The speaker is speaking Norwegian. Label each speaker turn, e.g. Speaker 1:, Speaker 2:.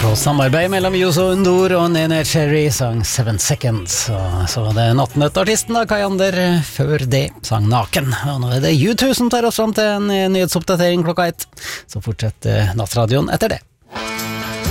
Speaker 1: Samarbeid mellom Yuzo Undur og Nene Cherry sang 7 Seconds. Og så var det Nattnøtt-artisten da, Kajander, før det sang Naken. Og nå er det U2 som tar oss fram til en nyhetsoppdatering klokka 1. Så fortsetter nattradioen etter det.